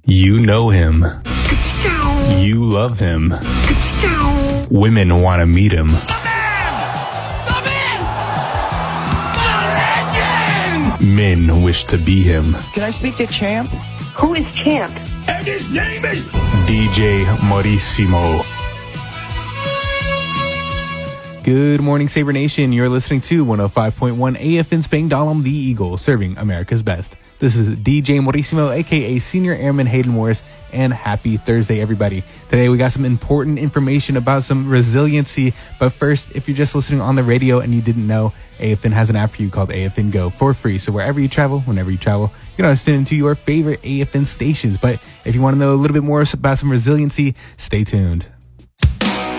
You know him. You love him. Women want to meet him. Men wish to be him. Can I speak to Champ? Who is Champ? And his name is DJ Maurissimo. Good morning, Sabre Nation. You're listening to 105.1 AFN Spang Dalam, the Eagle, serving America's best. This is DJ Maurissimo, a.k.a. Senior Airman Hayden Morris, and happy Thursday, everybody. Today, we got some important information about some resiliency. But first, if you're just listening on the radio and you didn't know, AFN has an app for you called AFN Go for free. So wherever you travel, whenever you travel, you can listen to your favorite AFN stations. But if you want to know a little bit more about some resiliency, stay tuned.